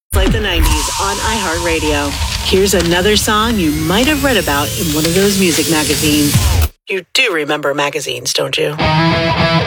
Like the 90s on iHeartRadio. Here's another song you might have read about in one of those music magazines. You do remember magazines, don't you?